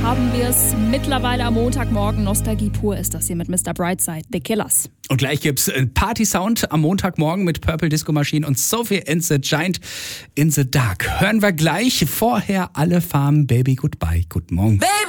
haben wir es mittlerweile am Montagmorgen. Nostalgie pur ist das hier mit Mr. Brightside, The Killers. Und gleich gibt's Party-Sound am Montagmorgen mit Purple Disco Machine und Sophie and the Giant in the Dark. Hören wir gleich. Vorher alle Farben, Baby Goodbye. Guten Morgen. Baby.